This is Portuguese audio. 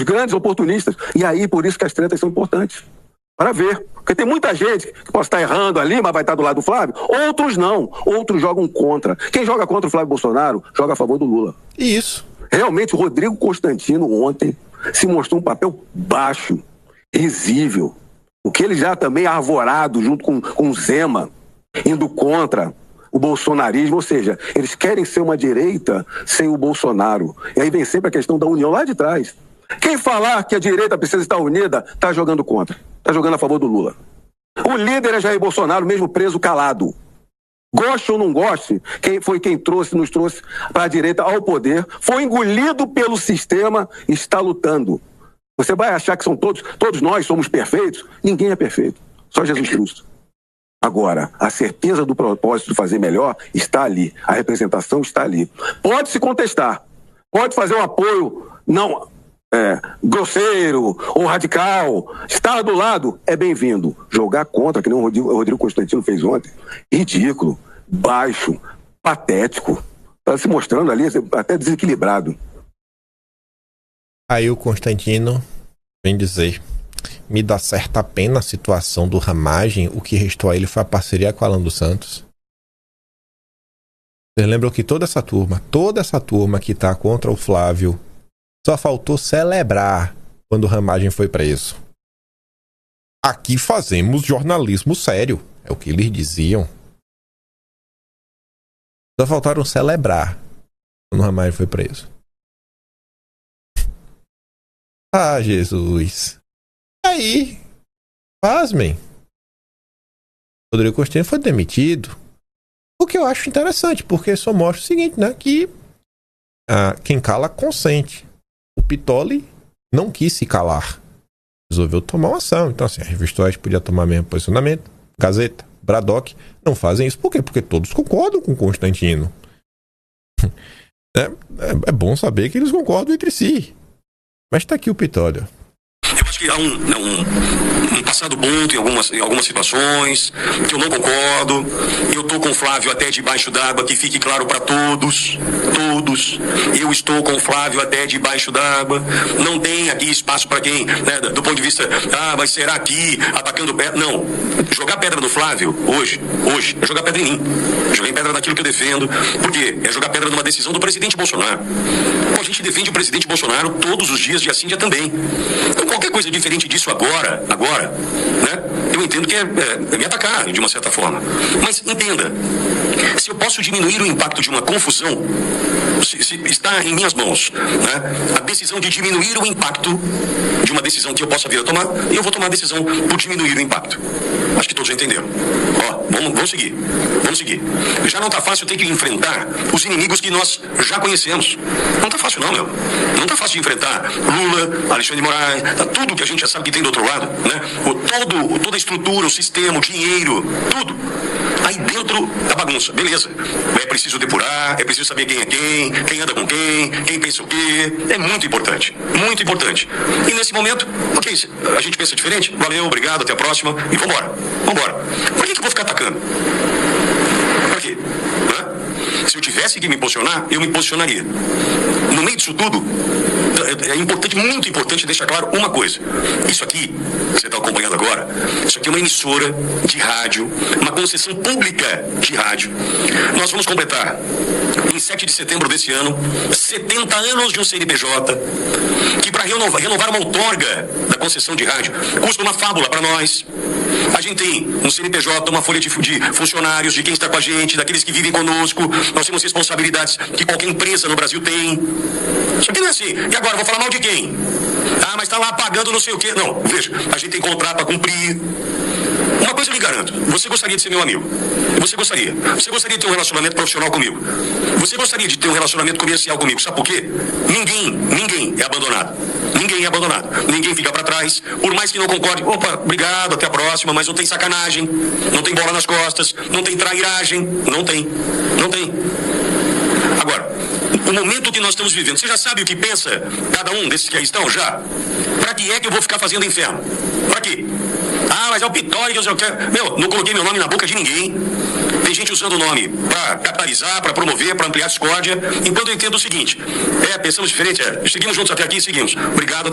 os grandes oportunistas. E aí, por isso que as tretas são importantes. Para ver. Porque tem muita gente que pode estar errando ali, mas vai estar do lado do Flávio. Outros não. Outros jogam contra. Quem joga contra o Flávio Bolsonaro, joga a favor do Lula. Isso. Realmente, o Rodrigo Constantino ontem se mostrou um papel baixo, risível. O que ele já também arvorado junto com o Zema, indo contra o bolsonarismo, ou seja, eles querem ser uma direita sem o Bolsonaro. E aí vem sempre a questão da união lá de trás. Quem falar que a direita precisa estar unida, está jogando contra, está jogando a favor do Lula. O líder é Jair Bolsonaro, mesmo preso calado. Goste ou não goste, quem nos trouxe para a direita ao poder, foi engolido pelo sistema e está lutando. Você vai achar que são todos nós somos perfeitos? Ninguém é perfeito, só Jesus Cristo. Agora, a certeza do propósito de fazer melhor está ali, a representação está ali. Pode se contestar, pode fazer um apoio não grosseiro ou radical, estar do lado é bem-vindo. Jogar contra, que nem o Rodrigo Constantino fez ontem, ridículo, baixo, patético, está se mostrando ali até desequilibrado. Aí o Constantino vem dizer: me dá certa pena a situação do Ramagem, o que restou a ele foi a parceria com Alan dos Santos. Vocês lembram que toda essa turma que tá contra o Flávio, só faltou celebrar quando o Ramagem foi preso. Aqui fazemos jornalismo sério, é o que eles diziam. Só faltaram celebrar quando o Ramagem foi preso. Ah, Jesus. Aí, pasmem, Rodrigo Constantino foi demitido. O que eu acho interessante, porque só mostra o seguinte, né? Que quem cala consente. O Pittoli não quis se calar. Resolveu tomar uma ação. Então, assim, a Revista Oeste podia tomar mesmo posicionamento. Gazeta, Braddock, não fazem isso. Por quê? Porque todos concordam com Constantino. É bom saber que eles concordam entre si. Mas tá aqui o Pittoli. Eu acho que há um passado bom em algumas situações que eu não concordo. Eu estou com o Flávio até debaixo d'água, que fique claro para todos. Eu estou com o Flávio até debaixo d'água. Não tem aqui espaço para quem, né, do ponto de vista, mas será aqui atacando pedra? Não. Jogar pedra no Flávio hoje é jogar pedra em mim. Jogar pedra naquilo que eu defendo. Por quê? É jogar pedra numa decisão do presidente Bolsonaro. A gente defende o presidente Bolsonaro todos os dias, dia sim, dia também. Então, qualquer coisa diferente disso agora, né? Eu entendo que é me atacar, de uma certa forma. Mas entenda, se eu posso diminuir o impacto de uma confusão, se está em minhas mãos, né? A decisão de diminuir o impacto de uma decisão que eu possa vir a tomar, eu vou tomar a decisão por diminuir o impacto. Acho que todos já entenderam. Vamos seguir. Já não está fácil ter que enfrentar os inimigos que nós já conhecemos. Não está fácil não, meu. Não está fácil de enfrentar Lula, Alexandre de Moraes, tudo que a gente já sabe que tem do outro lado, né? Toda a estrutura, o sistema, o dinheiro, tudo. Aí dentro da bagunça, beleza. É preciso depurar, é preciso saber quem é quem anda com quem pensa o quê. É muito importante. E nesse momento, ok, a gente pensa diferente? Valeu, obrigado, até a próxima e vambora. Por que eu vou ficar atacando? Pra quê? Se eu tivesse que me posicionar, eu me posicionaria. No meio disso tudo, é importante, muito importante deixar claro uma coisa. Isso aqui, que você está acompanhando agora, isso aqui é uma emissora de rádio, uma concessão pública de rádio. Nós vamos completar, em 7 de setembro desse ano, 70 anos de um CNPJ, que para renovar uma outorga da concessão de rádio, custa uma fábula para nós. A gente tem um CNPJ, uma folha de funcionários, de quem está com a gente, daqueles que vivem conosco. Nós temos responsabilidades que qualquer empresa no Brasil tem. Isso aqui não é assim. E agora, vou falar mal de quem? Mas está lá pagando não sei o quê. Não, veja, a gente tem contrato para cumprir. Uma coisa eu lhe garanto, você gostaria de ser meu amigo. Você gostaria de ter um relacionamento profissional comigo. Você gostaria de ter um relacionamento comercial comigo. Sabe por quê? Ninguém é abandonado. Ninguém fica para trás. Por mais que não concorde, opa, obrigado, até a próxima, mas não tem sacanagem, não tem bola nas costas, não tem trairagem. Não tem. Agora, o momento que nós estamos vivendo, você já sabe o que pensa cada um desses que aí estão? Já? Pra que é que eu vou ficar fazendo inferno? Pra quê? Mas é o Pittoli, eu quero. Não coloquei meu nome na boca de ninguém. Tem gente usando o nome para capitalizar, para promover, para ampliar a discórdia. Enquanto eu entendo o seguinte: pensamos diferente, seguimos juntos até aqui, seguimos. Obrigado.